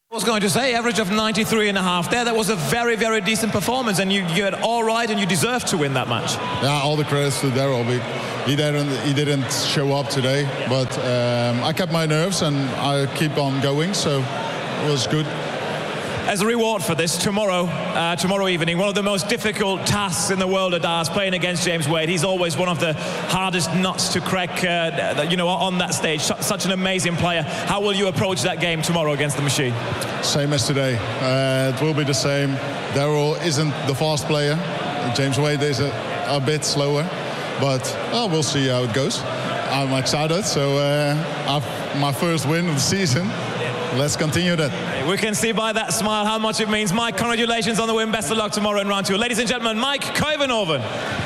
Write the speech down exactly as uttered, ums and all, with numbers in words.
I was going to say, average of ninety-three and a half there. That was a very, very decent performance, and you, you had all right, and you deserved to win that match. Yeah, all the credits to Daryl. He didn't, he didn't show up today, but um, I kept my nerves and I keep on going, so it was good. As a reward for this, tomorrow, uh, tomorrow evening, one of the most difficult tasks in the world of darts, playing against James Wade. He's always one of the hardest nuts to crack, uh, you know, on that stage. Such an amazing player. How will you approach that game tomorrow against the machine? Same as today. Uh, it will be the same. Daryl isn't the fast player. James Wade is a, a bit slower, but oh, we'll see how it goes. I'm excited. So uh, I've, my first win of the season. Let's continue that. We can see by that smile how much it means. Mike, congratulations on the win. Best of luck tomorrow in round two. Ladies and gentlemen, Mike Koivunen.